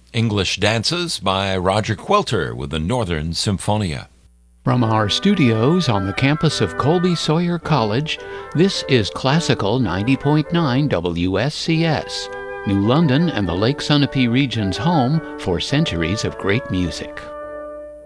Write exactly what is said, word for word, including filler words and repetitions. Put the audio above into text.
English Dances by Roger Quilter with the Northern Symphonia. From our studios on the campus of Colby Sawyer College, this is Classical ninety point nine W S C S, New London and the Lake Sunapee region's home for centuries of great music.